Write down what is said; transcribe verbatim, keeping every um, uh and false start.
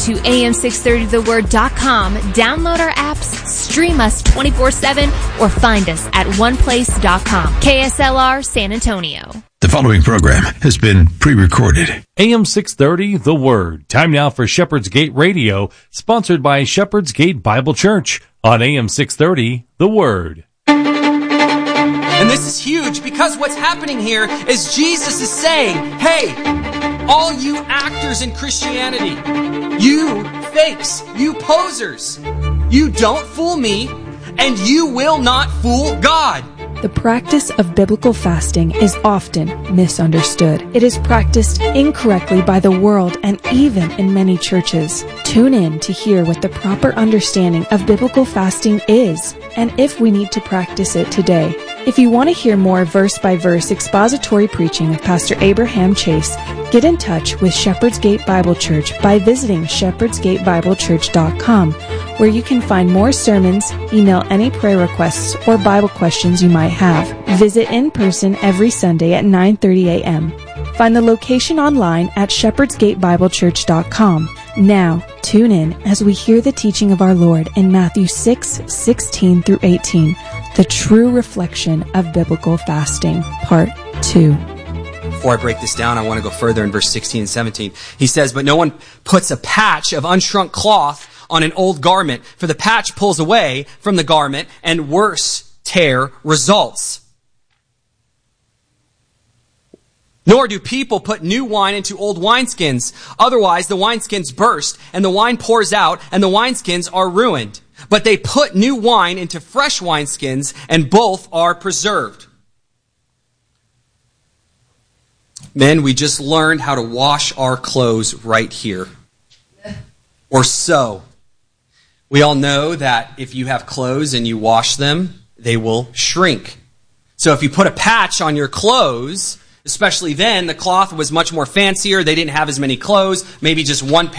to A M six thirty the word dot com, download our apps, stream us twenty-four seven, or find us at one place dot com. K S L R San Antonio. The following program has been pre-recorded. A M six thirty, The Word. Time now for Shepherd's Gate Radio, sponsored by Shepherd's Gate Bible Church on A M six thirty, The Word. And this is huge because what's happening here is Jesus is saying, hey, all you actors in Christianity, you fakes, you posers, you don't fool me, and you will not fool God. The practice of biblical fasting is often misunderstood. It is practiced incorrectly by the world and even in many churches. Tune in to hear what the proper understanding of biblical fasting is and if we need to practice it today. If you want to hear more verse-by-verse expository preaching of Pastor Abraham Chase, get in touch with Shepherd's Gate Bible Church by visiting shepherds gate bible church dot com, where you can find more sermons, email any prayer requests or Bible questions you might have. Visit in person every Sunday at nine thirty a.m. Find the location online at shepherds gate bible church dot com. Now, tune in as we hear the teaching of our Lord in Matthew six, sixteen through eighteen, the true reflection of biblical fasting, part two. Before I break this down, I want to go further in verse sixteen and seventeen. He says, but no one puts a patch of unshrunk cloth on an old garment, for the patch pulls away from the garment, and worse tear results. Nor do people put new wine into old wineskins. Otherwise, the wineskins burst, and the wine pours out, and the wineskins are ruined. But they put new wine into fresh wineskins, and both are preserved. Men, we just learned how to wash our clothes right here. Or so. We all know that if you have clothes and you wash them, they will shrink. So if you put a patch on your clothes, especially then, the cloth was much more fancier. They didn't have as many clothes, maybe just one pair.